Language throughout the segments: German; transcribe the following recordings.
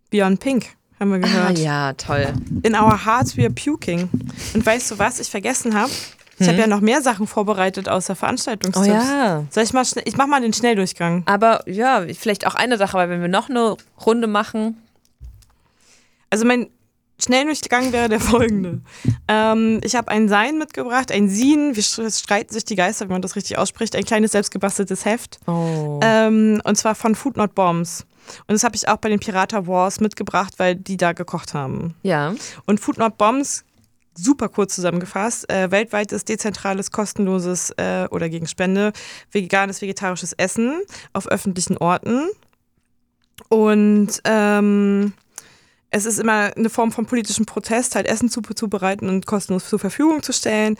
Beyond Pink haben wir gehört. Ah ja, toll. In Our Hearts We Are Puking. Und weißt du, was ich vergessen habe? Ich habe ja noch mehr Sachen vorbereitet außer Veranstaltungstipps. Oh ja. Soll ich mal ich mach mal den Schnelldurchgang. Aber ja, vielleicht auch eine Sache, weil wenn wir noch eine Runde machen. Also mein Schnelldurchgang wäre der folgende. Ich habe ein Sein mitgebracht, ein Sin, es streiten sich die Geister, wenn man das richtig ausspricht, ein kleines selbstgebasteltes Heft. Oh. Und zwar von Food Not Bombs. Und das habe ich auch bei den Pirata Wars mitgebracht, weil die da gekocht haben. Ja. Und Food Not Bombs, super kurz zusammengefasst, weltweites, dezentrales, kostenloses oder gegen Spende, veganes, vegetarisches Essen auf öffentlichen Orten. Und es ist immer eine Form von politischem Protest, halt Essen zubereiten und kostenlos zur Verfügung zu stellen.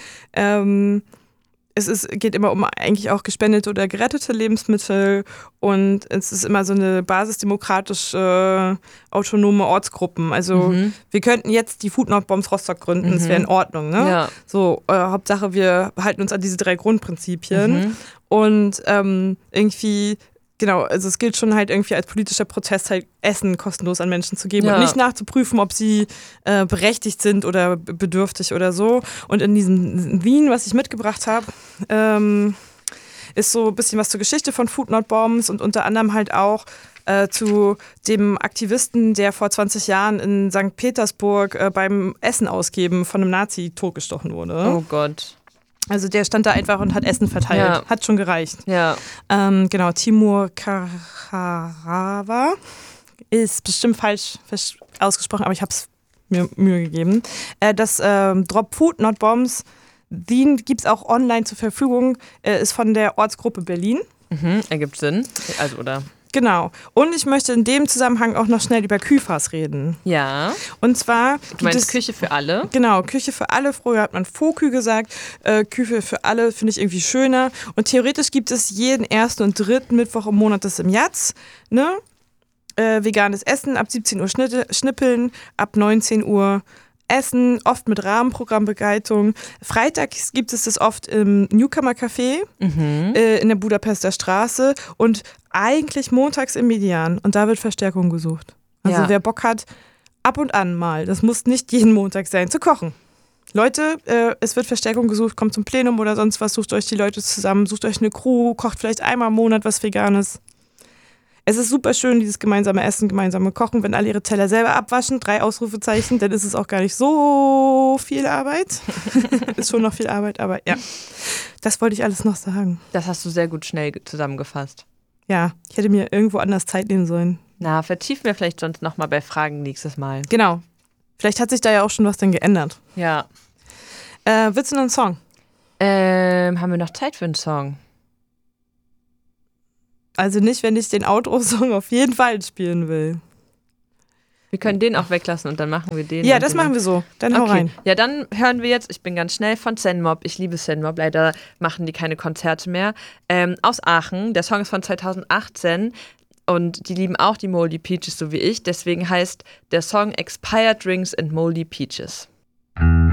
Geht immer um eigentlich auch gespendete oder gerettete Lebensmittel und es ist immer so eine basisdemokratische, autonome Ortsgruppen. Also wir könnten jetzt die Food Not Bombs Rostock gründen, das wäre in Ordnung. Ne? Ja. So, Hauptsache wir halten uns an diese 3 Grundprinzipien und irgendwie. Genau, also es gilt schon halt irgendwie als politischer Protest halt Essen kostenlos an Menschen zu geben und nicht nachzuprüfen, ob sie berechtigt sind oder bedürftig oder so. Und in diesem Wien, was ich mitgebracht habe, ist so ein bisschen was zur Geschichte von Food Not Bombs und unter anderem halt auch zu dem Aktivisten, der vor 20 Jahren in St. Petersburg beim Essen ausgeben von einem Nazi totgestochen wurde. Oh Gott. Also der stand da einfach und hat Essen verteilt. Ja. Hat schon gereicht. Ja. Genau, Timur Karava ist bestimmt falsch ausgesprochen, aber ich habe es mir Mühe gegeben. Das Drop Food Not Bombs, den gibt es auch online zur Verfügung, ist von der Ortsgruppe Berlin. Ergibt Sinn. Also, oder? Genau. Und ich möchte in dem Zusammenhang auch noch schnell über Küfas reden. Ja. Und zwar Du meinst Küche für alle? Genau, Küche für alle. Früher hat man Fokü gesagt. Küche für alle finde ich irgendwie schöner. Und theoretisch gibt es jeden 1. und 3. Mittwoch im Monat des im Jatz. Ne? Veganes Essen, ab 17 Uhr schnippeln, ab 19 Uhr Essen, oft mit Rahmenprogrammbegleitung. Freitags gibt es das oft im Newcomer Café in der Budapester Straße und eigentlich montags im Median. Und da wird Verstärkung gesucht. Also wer Bock hat, ab und an mal, das muss nicht jeden Montag sein, zu kochen. Leute, es wird Verstärkung gesucht, kommt zum Plenum oder sonst was, sucht euch die Leute zusammen, sucht euch eine Crew, kocht vielleicht einmal im Monat was Veganes. Es ist super schön, dieses gemeinsame Essen, gemeinsame Kochen, wenn alle ihre Teller selber abwaschen, 3 Ausrufezeichen, dann ist es auch gar nicht so viel Arbeit. Ist schon noch viel Arbeit, aber ja. Das wollte ich alles noch sagen. Das hast du sehr gut schnell zusammengefasst. Ja, ich hätte mir irgendwo anders Zeit nehmen sollen. Na, vertiefen wir vielleicht sonst nochmal bei Fragen nächstes Mal. Genau. Vielleicht hat sich da ja auch schon was dann geändert. Ja. Willst du noch einen Song? Haben wir noch Zeit für einen Song? Also nicht, wenn ich den Outro-Song auf jeden Fall spielen will. Wir können den auch weglassen und dann machen wir den. Ja, das machen wir so. Dann hau rein. Ja, dann hören wir jetzt, ich bin ganz schnell, von Zen-Mob. Ich liebe Zen-Mob, leider machen die keine Konzerte mehr. Aus Aachen, der Song ist von 2018 und die lieben auch die Moldy Peaches, so wie ich. Deswegen heißt der Song Expired Drinks and Moldy Peaches.